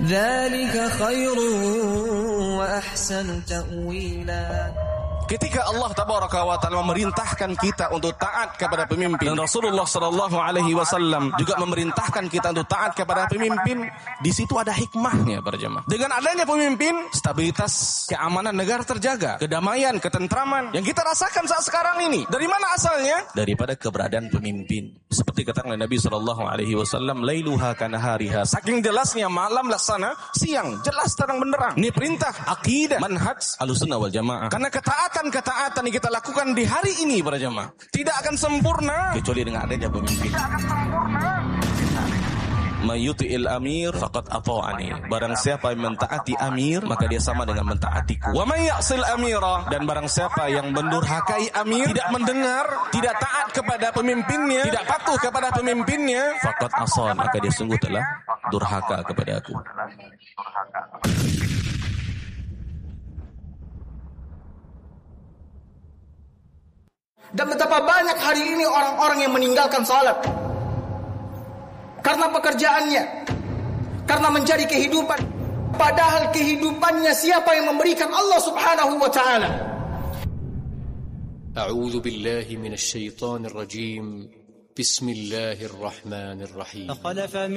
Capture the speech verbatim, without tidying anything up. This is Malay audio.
Dzalika khairun wa ahsanu ta'wila. Ketika Allah Tabaraka wa Ta'ala memerintahkan kita untuk taat kepada pemimpin, dan Rasulullah Sallallahu Alaihi Wasallam juga memerintahkan kita untuk taat kepada pemimpin, di situ ada hikmahnya para jemaah. Dengan adanya pemimpin, stabilitas keamanan negara terjaga, kedamaian, ketentraman yang kita rasakan saat sekarang ini. Dari mana asalnya? Daripada keberadaan pemimpin. Seperti kata Nabi Sallallahu Alaihi Wasallam, lailuha kanahariha. Saking jelasnya malam laksana siang, jelas terang benderang. Ini perintah akidah manhaj Ahlussunnah wal Jamaah. Karena ketaatan ketaatan yang kita lakukan di hari ini para jemaah tidak akan sempurna kecuali dengan adanya pemimpin. Tidak akan sempurna. Mayuti'il amir faqad ata'ani. Barang siapa yang mentaati amir, maka dia sama dengan mentaatiku. Wa may ya'sil amira, dan barang siapa yang mendurhakai amir, tidak mendengar, tidak taat kepada pemimpinnya, tidak patuh kepada pemimpinnya, faqad asan, maka dia sungguh telah durhaka kepada aku. Dan betapa banyak hari ini orang-orang yang meninggalkan salat karena pekerjaannya, karena mencari kehidupan. Padahal kehidupannya siapa yang memberikan? Allah Subhanahu wa ta'ala. A'udzu billahi minasy syaithanir rajim. Bismillahirrahmanirrahim.